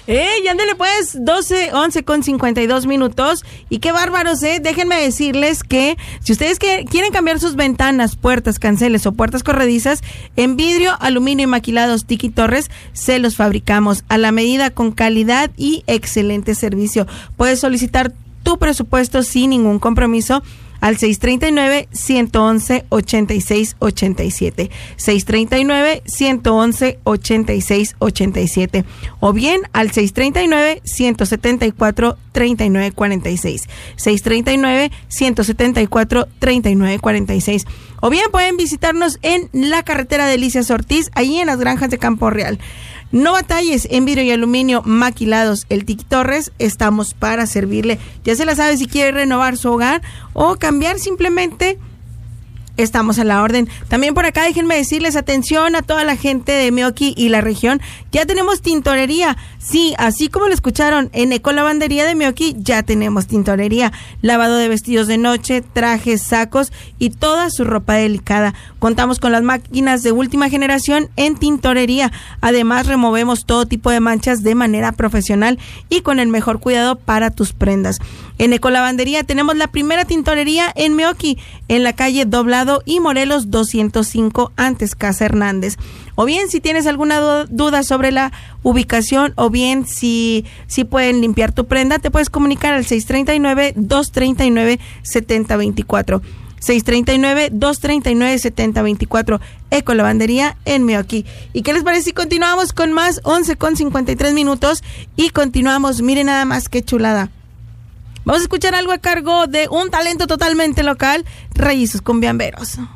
Y ándale pues, 11 con 52 minutos. Y qué bárbaros, déjenme decirles que si ustedes quieren cambiar sus ventanas, puertas, canceles o puertas corredizas en vidrio, aluminio y maquilados Tiki Torres, se los fabricamos a la medida, con calidad y excelente servicio. Puedes solicitar tu presupuesto sin ningún compromiso al 639-111-8687, 639-111-8687, o bien al 639-174-3946, 639-174-3946, o bien pueden visitarnos en la carretera Delicias Ortiz, ahí en las granjas de Campo Real. No batalles, en vidrio y aluminio maquilados el Tiki Torres, estamos para servirle. Ya se la sabe, si quiere renovar su hogar o cambiar, simplemente estamos a la orden. También por acá déjenme decirles, atención a toda la gente de Meoqui y la región, ya tenemos tintorería. Sí, así como lo escucharon, en Ecolavandería de Meoqui ya tenemos tintorería, lavado de vestidos de noche, trajes, sacos y toda su ropa delicada. Contamos con las máquinas de última generación en tintorería. Además, removemos todo tipo de manchas de manera profesional y con el mejor cuidado para tus prendas. En Ecolavandería tenemos la primera tintorería en Meoqui, en la calle Doblado y Morelos 205, antes Casa Hernández. O bien, si tienes alguna duda sobre la ubicación, o bien si pueden limpiar tu prenda, te puedes comunicar al 639-239-7024. 639-239-7024, Ecolavandería en Meoqui. ¿Y qué les parece si continuamos con más? 11 con 53 minutos y continuamos. Miren nada más qué chulada. Vamos a escuchar algo a cargo de un talento totalmente local, Raíces Cumbiamberos.